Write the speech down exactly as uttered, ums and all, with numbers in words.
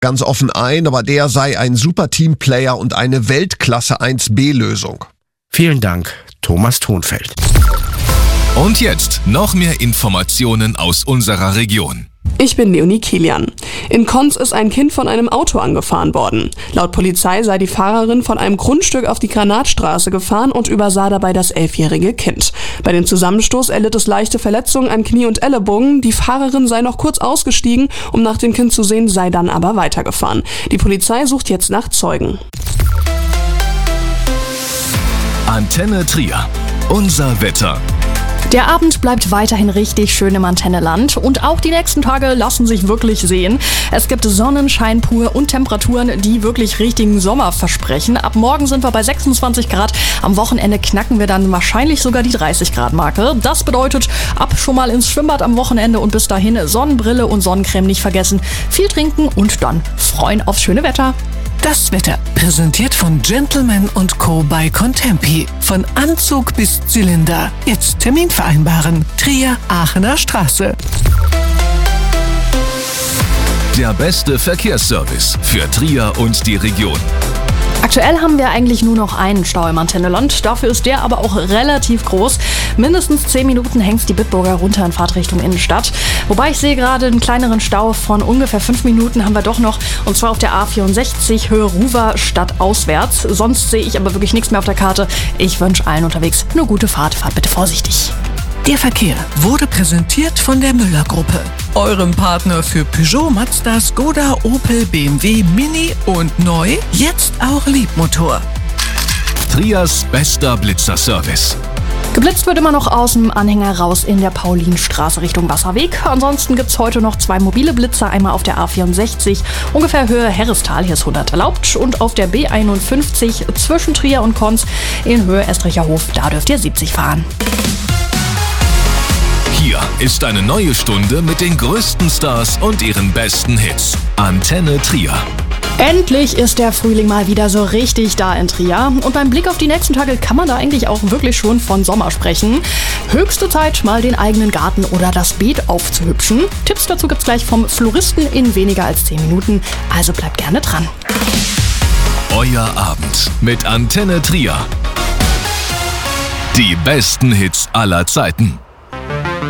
ganz offen ein, aber der sei ein super Teamplayer und eine Weltklasse eins B Lösung. Vielen Dank, Thomas Thonfeld. Und jetzt noch mehr Informationen aus unserer Region. Ich bin Leonie Kilian. In Konz ist ein Kind von einem Auto angefahren worden. Laut Polizei sei die Fahrerin von einem Grundstück auf die Granatstraße gefahren und übersah dabei das elfjährige Kind. Bei dem Zusammenstoß erlitt es leichte Verletzungen an Knie und Ellenbogen. Die Fahrerin sei noch kurz ausgestiegen, um nach dem Kind zu sehen, sei dann aber weitergefahren. Die Polizei sucht jetzt nach Zeugen. Antenne Trier. Unser Wetter. Der Abend bleibt weiterhin richtig schön im Antenneland und auch die nächsten Tage lassen sich wirklich sehen. Es gibt Sonnenschein pur und Temperaturen, die wirklich richtigen Sommer versprechen. Ab morgen sind wir bei sechsundzwanzig Grad. Am Wochenende knacken wir dann wahrscheinlich sogar die dreißig Grad Marke. Das bedeutet, ab schon mal ins Schwimmbad am Wochenende und bis dahin Sonnenbrille und Sonnencreme nicht vergessen. Viel trinken und dann freuen aufs schöne Wetter. Das Wetter, präsentiert von Gentleman und Co. bei Contempi. Von Anzug bis Zylinder. Jetzt Termin vereinbaren. Trier, Aachener Straße. Der beste Verkehrsservice für Trier und die Region. Aktuell haben wir eigentlich nur noch einen Stau im Antenneland, dafür ist der aber auch relativ groß. Mindestens zehn Minuten hängt's die Bitburger runter in Fahrtrichtung Innenstadt. Wobei ich sehe gerade einen kleineren Stau von ungefähr fünf Minuten haben wir doch noch, und zwar auf der A vierundsechzig Höhe Ruwer stadtauswärts. Sonst sehe ich aber wirklich nichts mehr auf der Karte. Ich wünsche allen unterwegs eine gute Fahrt, fahrt bitte vorsichtig. Der Verkehr wurde präsentiert von der Müller-Gruppe, eurem Partner für Peugeot, Mazda, Skoda, Opel, B M W, Mini und neu, jetzt auch Liebmotor. Triers bester Blitzerservice. Geblitzt wird immer noch aus dem Anhänger raus in der Paulinstraße Richtung Wasserweg. Ansonsten gibt's heute noch zwei mobile Blitzer, einmal auf der A vierundsechzig, ungefähr Höhe Herrestal, hier ist hundert erlaubt, und auf der B einundfünfzig zwischen Trier und Konz in Höhe Estricher Hof, da dürft ihr siebzig fahren. Hier ist eine neue Stunde mit den größten Stars und ihren besten Hits. Antenne Trier. Endlich ist der Frühling mal wieder so richtig da in Trier. Und beim Blick auf die nächsten Tage kann man da eigentlich auch wirklich schon von Sommer sprechen. Höchste Zeit, mal den eigenen Garten oder das Beet aufzuhübschen. Tipps dazu gibt's gleich vom Floristen in weniger als zehn Minuten. Also bleibt gerne dran. Euer Abend mit Antenne Trier. Die besten Hits aller Zeiten.